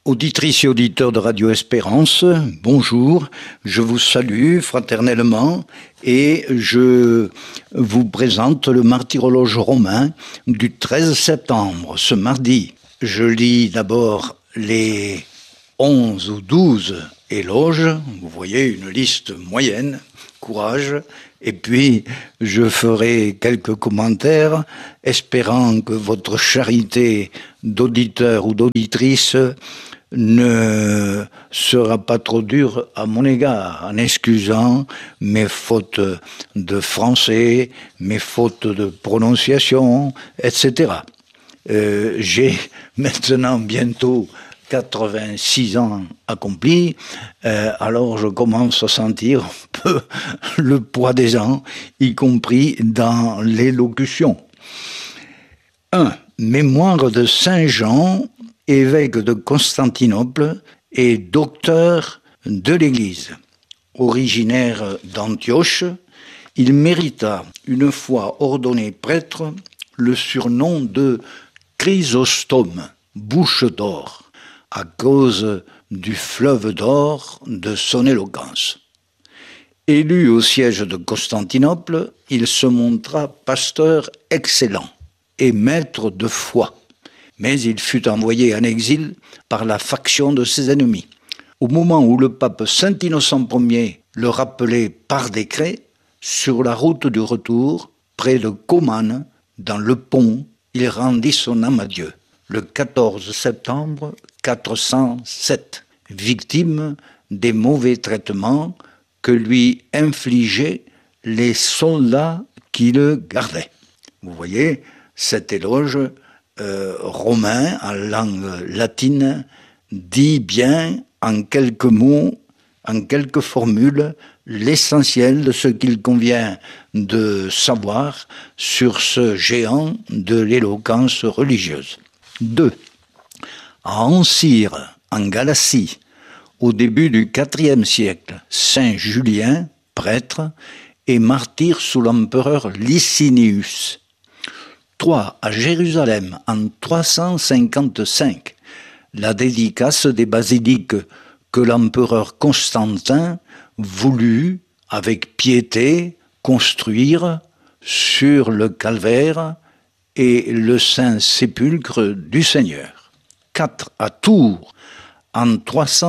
Auditrices et auditeurs de Radio Espérance, bonjour, je vous salue fraternellement et je vous présente le martyrologe romain du 13 septembre, ce mardi. Je lis d'abord les 11 ou 12 éloges, vous voyez une liste moyenne, courage, et puis je ferai quelques commentaires, espérant que votre charité d'auditeur ou d'auditrice ne sera pas trop dur à mon égard, en excusant mes fautes de français, mes fautes de prononciation, etc. J'ai maintenant bientôt 86 ans accomplis, alors je commence à sentir un peu le poids des ans, y compris dans l'élocution. 1. Mémoire de Saint Jean, évêque de Constantinople et docteur de l'Église. Originaire d'Antioche, il mérita, une fois ordonné prêtre, le surnom de Chrysostome, bouche d'or, à cause du fleuve d'or de son éloquence. Élu au siège de Constantinople, il se montra pasteur excellent et maître de foi. Mais il fut envoyé en exil par la faction de ses ennemis. Au moment où le pape Saint Innocent Ier le rappelait par décret, sur la route du retour, près de Comane, dans le Pont, il rendit son âme à Dieu, le 14 septembre 407, victime des mauvais traitements que lui infligeaient les soldats qui le gardaient. Vous voyez, cet éloge romain en langue latine dit bien en quelques mots, en quelques formules, l'essentiel de ce qu'il convient de savoir sur ce géant de l'éloquence religieuse. 2. À Ancyre, en Galatie, au début du IVe siècle, Saint Julien, prêtre, et martyr sous l'empereur Licinius. 3. À Jérusalem, en 355, la dédicace des basiliques que l'empereur Constantin voulut, avec piété, construire sur le calvaire et le Saint-Sépulcre du Seigneur. 4. À Tours, en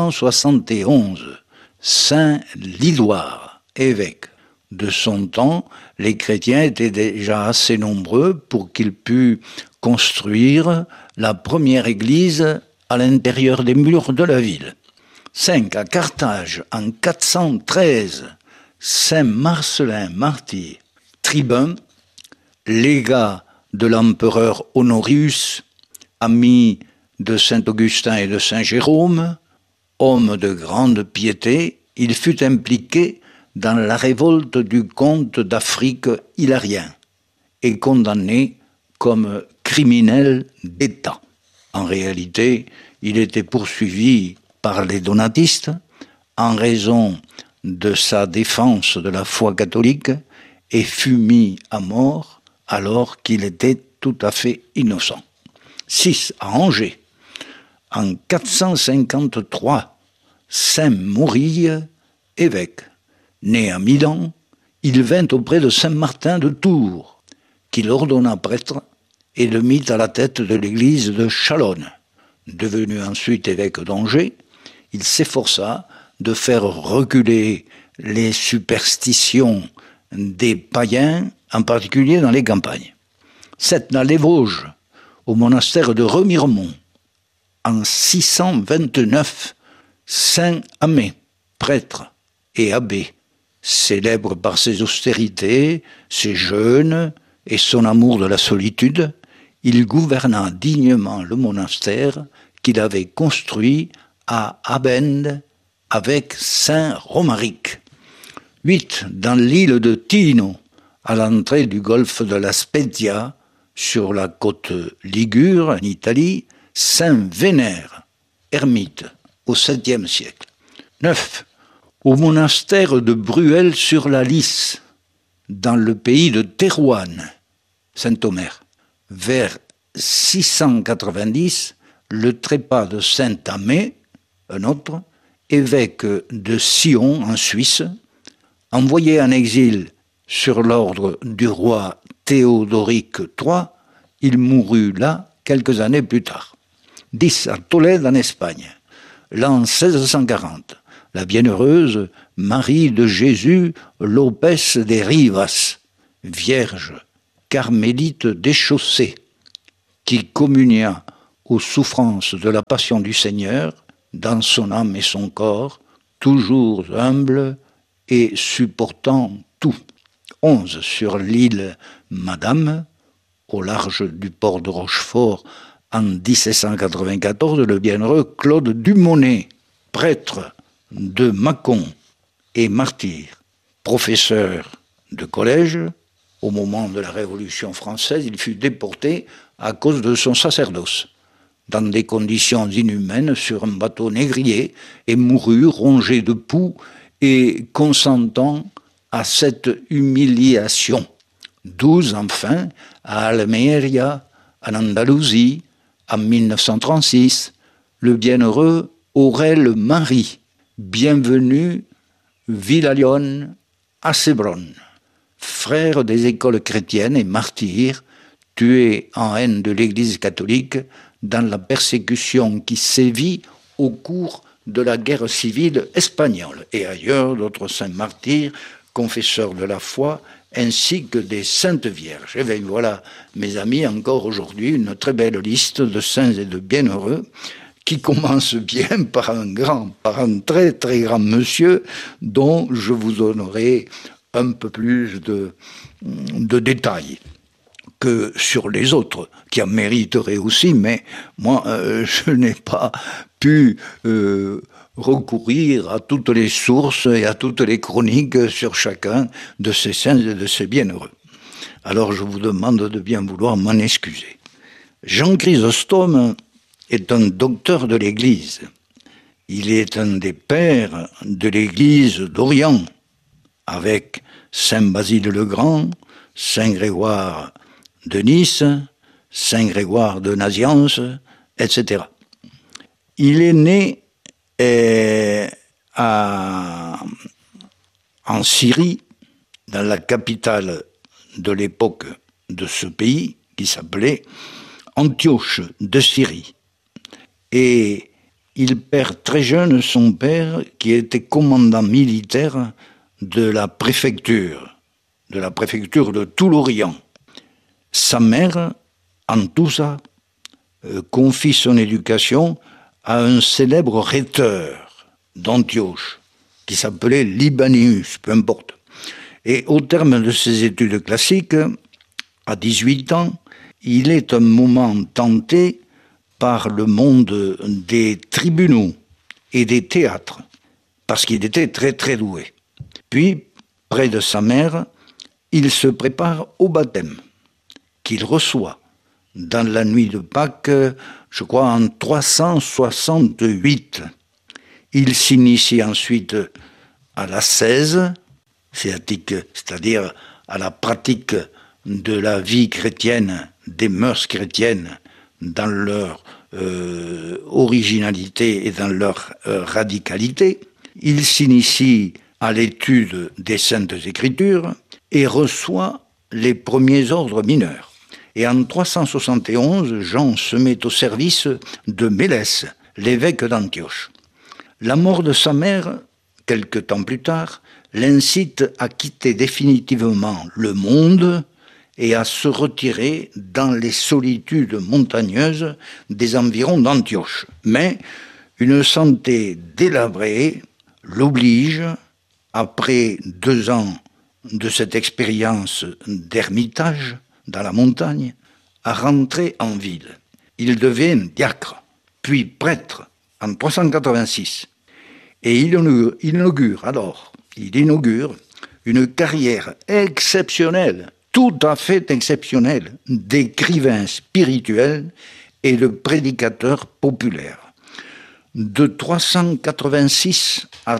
371, Saint Lidoire, évêque. De son temps, les chrétiens étaient déjà assez nombreux pour qu'il pût construire la première église à l'intérieur des murs de la ville. 5. À Carthage, en 413, Saint Marcellin martyr, tribun, légat de l'empereur Honorius, ami de Saint Augustin et de Saint Jérôme, homme de grande piété, il fut impliqué dans la révolte du comte d'Afrique Hilarien et condamné comme criminel d'État. En réalité, il était poursuivi par les donatistes en raison de sa défense de la foi catholique et fut mis à mort alors qu'il était tout à fait innocent. 6. À Angers, en 453, Saint Maurille, évêque. Né à Milan, il vint auprès de Saint Martin de Tours, qui l'ordonna prêtre et le mit à la tête de l'église de Chalonne. Devenu ensuite évêque d'Angers, il s'efforça de faire reculer les superstitions des païens, en particulier dans les campagnes. 7. Dans les Vosges, au monastère de Remiremont, en 629, Saint Amé, prêtre et abbé, célèbre par ses austérités, ses jeûnes et son amour de la solitude, il gouverna dignement le monastère qu'il avait construit à Abende avec Saint Romaric. 8. Dans l'île de Tino, à l'entrée du golfe de la Spezia, sur la côte Ligure, en Italie, Saint Vénère, ermite, au 7e siècle. 9. Au monastère de Bruel-sur-la-Lys, dans le pays de Thérouanne, Saint-Omer, vers 690, le trépas de Saint-Amé, un autre, évêque de Sion en Suisse, envoyé en exil sur l'ordre du roi Théodoric III, il mourut là quelques années plus tard. 10 à Tolède en Espagne, l'an 1640, la bienheureuse Marie de Jésus Lopès de Rivas, vierge carmélite déchaussée, qui communia aux souffrances de la passion du Seigneur dans son âme et son corps, toujours humble et supportant tout. 11 sur l'île Madame, au large du port de Rochefort, en 1794, le bienheureux Claude Dumonet, prêtre de Mâcon et martyr, professeur de collège, au moment de la Révolution française, il fut déporté à cause de son sacerdoce, dans des conditions inhumaines sur un bateau négrier, et mourut rongé de poux et consentant à cette humiliation. 12 enfin, à Almeria, en Andalousie, en 1936, le bienheureux Aurel Marie, bienvenu Villalion à Cébronne, frère des écoles chrétiennes et martyr, tué en haine de l'Église catholique dans la persécution qui sévit au cours de la guerre civile espagnole, et ailleurs d'autres saints martyrs, confesseurs de la foi, ainsi que des saintes vierges. Et bien voilà, mes amis, encore aujourd'hui, une très belle liste de saints et de bienheureux qui commence bien par un très très grand monsieur dont je vous donnerai un peu plus de détails que sur les autres, qui en mériteraient aussi, mais moi, je n'ai pas pu recourir à toutes les sources et à toutes les chroniques sur chacun de ces saints et de ces bienheureux. Alors je vous demande de bien vouloir m'en excuser. Jean Chrysostome est un docteur de l'Église. Il est un des pères de l'Église d'Orient, avec Saint Basile le Grand, Saint Grégoire de Nice, Saint Grégoire de Nazianze, etc. Il est né en Syrie, dans la capitale de l'époque de ce pays, qui s'appelait Antioche de Syrie. Et il perd très jeune son père, qui était commandant militaire de la préfecture de tout l'Orient. Sa mère, Antousa, confie son éducation à un célèbre rhéteur d'Antioche, qui s'appelait Libanius, peu importe. Et au terme de ses études classiques, à 18 ans, il est un moment tenté par le monde des tribunaux et des théâtres, parce qu'il était très très doué. Puis, près de sa mère, il se prépare au baptême, qu'il reçoit dans la nuit de Pâques, je crois en 368. Il s'initie ensuite à l'ascèse, c'est-à-dire à la pratique de la vie chrétienne, des mœurs chrétiennes, dans leur originalité et dans leur radicalité. Il s'initie à l'étude des Saintes Écritures et reçoit les premiers ordres mineurs. Et en 371, Jean se met au service de Mélès, l'évêque d'Antioche. La mort de sa mère, quelque temps plus tard, l'incite à quitter définitivement le monde et à se retirer dans les solitudes montagneuses des environs d'Antioche. Mais une santé délabrée l'oblige, après 2 ans de cette expérience d'ermitage dans la montagne, à rentrer en ville. Il devient diacre, puis prêtre en 386. Et il inaugure une carrière exceptionnelle, tout à fait exceptionnelle, d'écrivain spirituel et de prédicateur populaire. De 386 à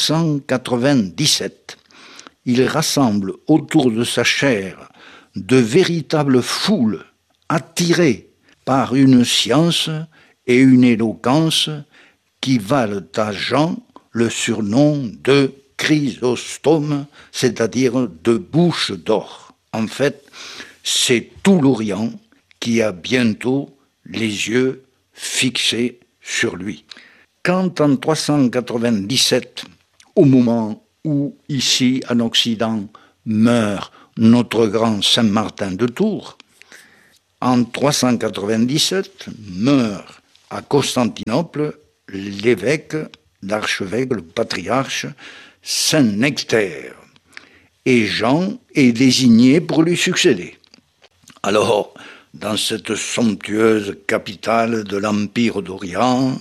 397, il rassemble autour de sa chaire de véritables foules attirées par une science et une éloquence qui valent à Jean le surnom de Chrysostome, c'est-à-dire de bouche d'or. En fait, c'est tout l'Orient qui a bientôt les yeux fixés sur lui. Quand en 397, au moment où ici en Occident meurt notre grand Saint Martin de Tours, en 397 meurt à Constantinople l'évêque, l'archevêque, le patriarche Saint Nectaire. Et Jean est désigné pour lui succéder. Alors, dans cette somptueuse capitale de l'Empire d'Orient,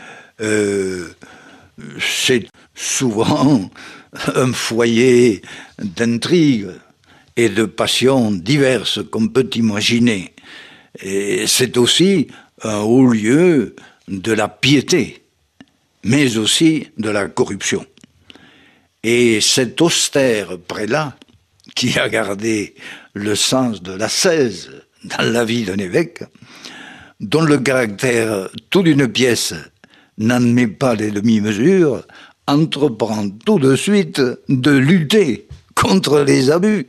c'est souvent un foyer d'intrigues et de passions diverses qu'on peut imaginer. Et c'est aussi un haut lieu de la piété, mais aussi de la corruption. Et cet austère prélat, qui a gardé le sens de l'ascèse dans la vie d'un évêque, dont le caractère tout d'une pièce n'admet pas les demi-mesures, entreprend tout de suite de lutter contre les abus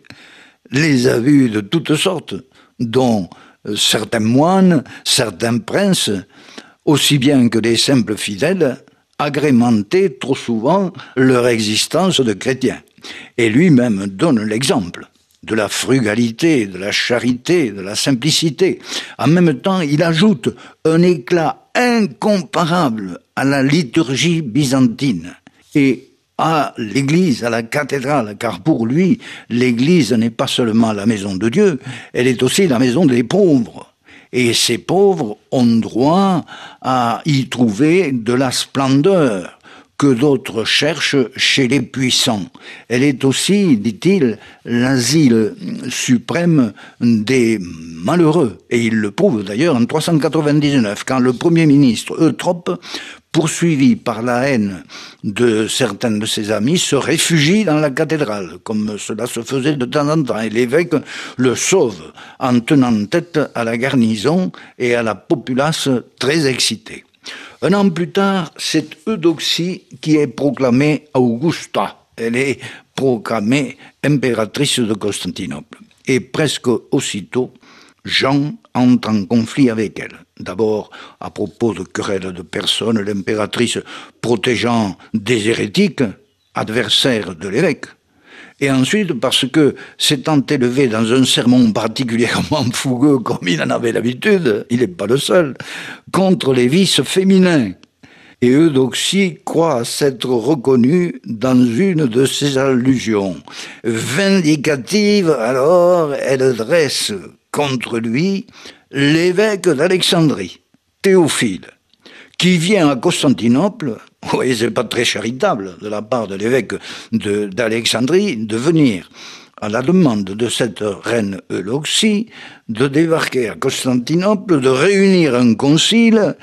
de toutes sortes, dont certains moines, certains princes, aussi bien que les simples fidèles, agrémentaient trop souvent leur existence de chrétiens. Et lui-même donne l'exemple de la frugalité, de la charité, de la simplicité. En même temps, il ajoute un éclat incomparable à la liturgie byzantine et à l'église, à la cathédrale, car pour lui, l'église n'est pas seulement la maison de Dieu, elle est aussi la maison des pauvres. Et ces pauvres ont droit à y trouver de la splendeur que d'autres cherchent chez les puissants. Elle est aussi, dit-il, l'asile suprême des malheureux. Et il le prouve d'ailleurs en 399, quand le premier ministre Eutrope, poursuivi par la haine de certains de ses amis, se réfugie dans la cathédrale, comme cela se faisait de temps en temps. Et l'évêque le sauve en tenant tête à la garnison et à la populace très excitée. Un an plus tard, c'est Eudoxie qui est proclamée Augusta. Elle est proclamée impératrice de Constantinople. Et presque aussitôt, Jean entre en conflit avec elle. D'abord, à propos de querelles de personnes, l'impératrice protégeant des hérétiques, adversaires de l'évêque. Et ensuite, parce que s'étant élevé dans un sermon particulièrement fougueux, comme il en avait l'habitude, il n'est pas le seul, contre les vices féminins. Et Eudoxie croit s'être reconnue dans une de ses allusions. Vindicative, alors, elle dresse contre lui l'évêque d'Alexandrie, Théophile, qui vient à Constantinople. Oui, c'est pas très charitable de la part de l'évêque d'Alexandrie de venir à la demande de cette reine Eudoxie de débarquer à Constantinople, de réunir un concile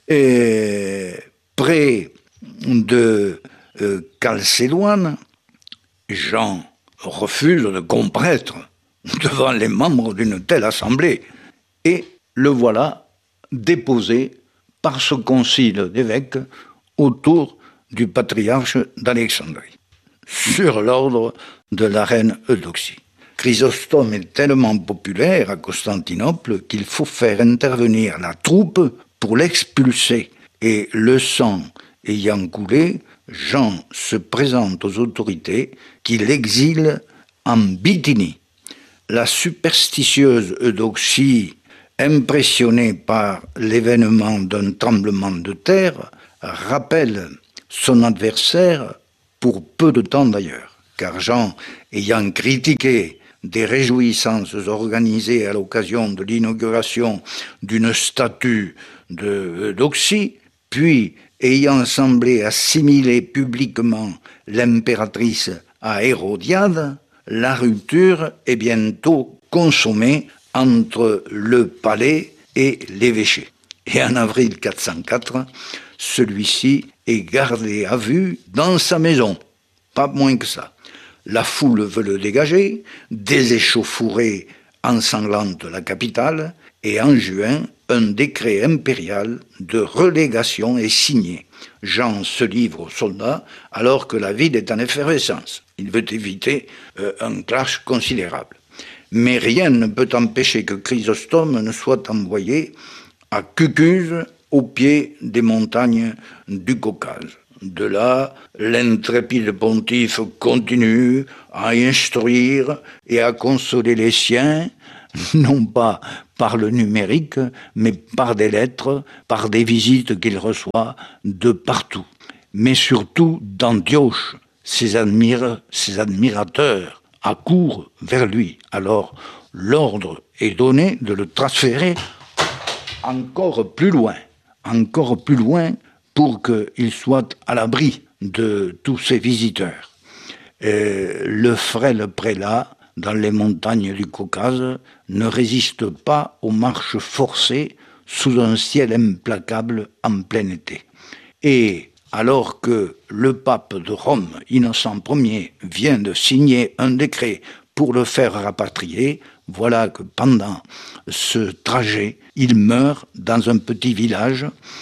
près de Chalcédoine. Jean refuse de comparaître devant les membres d'une telle assemblée. Et le voilà déposé par ce concile d'évêques autour du patriarche d'Alexandrie, sur l'ordre de la reine Eudoxie. Chrysostome est tellement populaire à Constantinople qu'il faut faire intervenir la troupe pour l'expulser. Et le sang ayant coulé, Jean se présente aux autorités qui l'exilent en Bithynie. La superstitieuse Eudoxie, impressionnée par l'événement d'un tremblement de terre, rappelle son adversaire pour peu de temps d'ailleurs, car Jean, ayant critiqué des réjouissances organisées à l'occasion de l'inauguration d'une statue d'Eudoxie, puis ayant semblé assimiler publiquement l'impératrice à Hérodiade, la rupture est bientôt consommée entre le palais et l'évêché. Et en avril 404, celui-ci est gardé à vue dans sa maison, pas moins que ça. La foule veut le dégager, des échauffourées ensanglantent la capitale, et en juin, un décret impérial de relégation est signé. Jean se livre aux soldats alors que la ville est en effervescence. Il veut éviter un clash considérable. Mais rien ne peut empêcher que Chrysostome ne soit envoyé à Cucuse, au pied des montagnes du Caucase. De là, l'intrépide pontife continue à instruire et à consoler les siens, non pas par le numérique, mais par des lettres, par des visites qu'il reçoit de partout. Mais surtout d'Antioche, ses admirateurs accourent vers lui. Alors, l'ordre est donné de le transférer encore plus loin pour qu'il soit à l'abri de tous ces visiteurs. Le frêle prélat, dans les montagnes du Caucase, ne résiste pas aux marches forcées sous un ciel implacable en plein été. Et alors que le pape de Rome, Innocent Ier, vient de signer un décret pour le faire rapatrier, voilà que pendant ce trajet, il meurt dans un petit village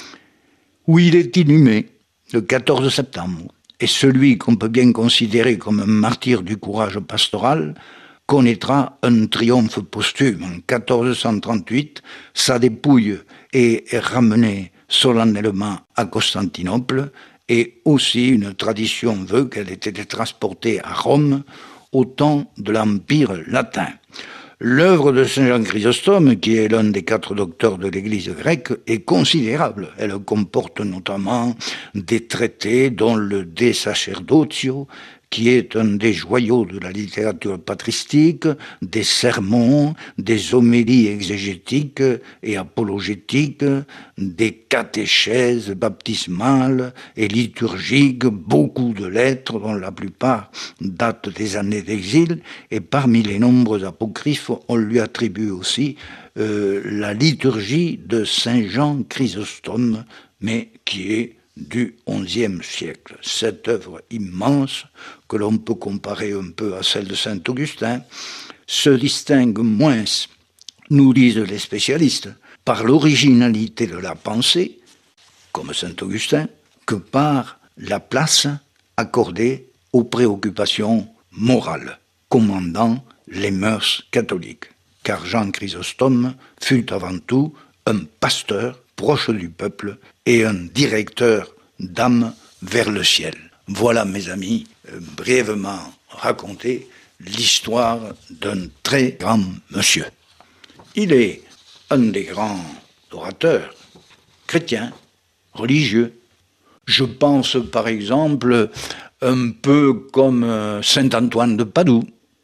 où il est inhumé le 14 septembre. Et celui qu'on peut bien considérer comme un martyr du courage pastoral connaîtra un triomphe posthume. En 1438, sa dépouille est ramenée solennellement à Constantinople et aussi une tradition veut qu'elle ait été transportée à Rome au temps de l'Empire latin. L'œuvre de Saint Jean Chrysostome, qui est l'un des 4 docteurs de l'Église grecque, est considérable. Elle comporte notamment des traités dont le De Sacerdotio, qui est un des joyaux de la littérature patristique, des sermons, des homélies exégétiques et apologétiques, des catéchèses baptismales et liturgiques, beaucoup de lettres dont la plupart datent des années d'exil, et parmi les nombreux apocryphes, on lui attribue aussi la liturgie de Saint Jean Chrysostome, mais qui est du XIe siècle. Cette œuvre immense, que l'on peut comparer un peu à celle de Saint Augustin, se distingue moins, nous disent les spécialistes, par l'originalité de la pensée, comme Saint Augustin, que par la place accordée aux préoccupations morales, commandant les mœurs catholiques. Car Jean Chrysostome fut avant tout un pasteur proche du peuple et un directeur d'âme vers le ciel. Voilà, mes amis, brièvement raconté l'histoire d'un très grand monsieur. Il est un des grands orateurs chrétiens, religieux. Je pense par exemple un peu comme saint Antoine de Padoue,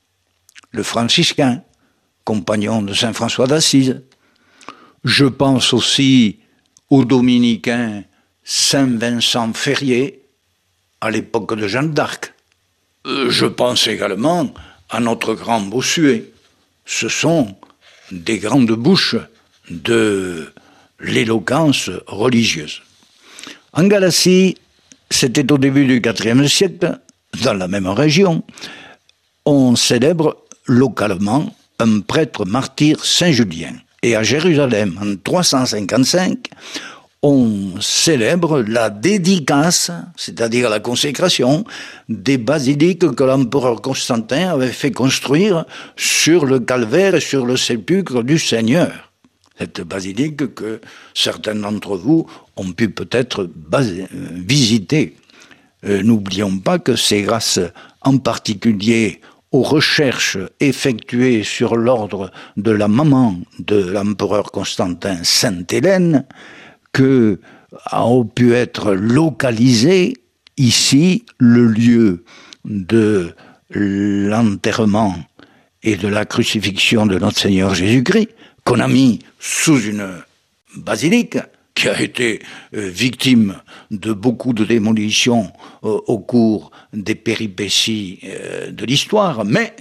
le franciscain, compagnon de saint François d'Assise. Je pense aussi au dominicain saint Vincent Ferrier, à l'époque de Jeanne d'Arc. Je pense également à notre grand Bossuet. Ce sont des grandes bouches de l'éloquence religieuse. En Galatie, c'était au début du IVe siècle, dans la même région, on célèbre localement un prêtre martyr Saint-Julien. Et à Jérusalem, en 355, on célèbre la dédicace, c'est-à-dire la consécration, des basiliques que l'empereur Constantin avait fait construire sur le calvaire et sur le sépulcre du Seigneur. Cette basilique que certains d'entre vous ont pu peut-être visiter. N'oublions pas que c'est grâce en particulier aux recherches effectuées sur l'ordre de la maman de l'empereur Constantin, Sainte Hélène, que a pu être localisé ici le lieu de l'enterrement et de la crucifixion de notre Seigneur Jésus-Christ, qu'on a mis sous une basilique qui a été victime de beaucoup de démolitions au cours des péripéties de l'histoire, mais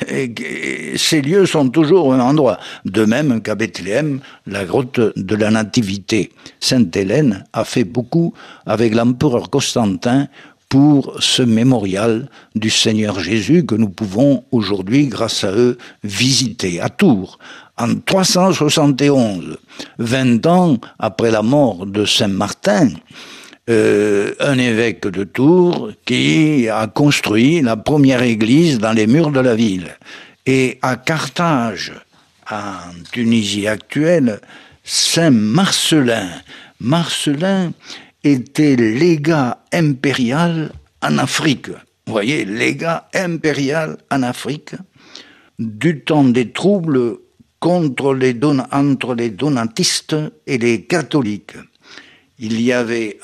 ces lieux sont toujours un endroit. De même qu'à Bethléem, la grotte de la Nativité. Sainte Hélène a fait beaucoup avec l'empereur Constantin pour ce mémorial du Seigneur Jésus que nous pouvons aujourd'hui, grâce à eux, visiter à Tours. En 371, 20 ans après la mort de Saint Martin, un évêque de Tours qui a construit la première église dans les murs de la ville. Et à Carthage, en Tunisie actuelle, Saint Marcellin était légat impérial en Afrique. Vous voyez, légat impérial en Afrique, du temps des troubles entre les donatistes et les catholiques. Il y avait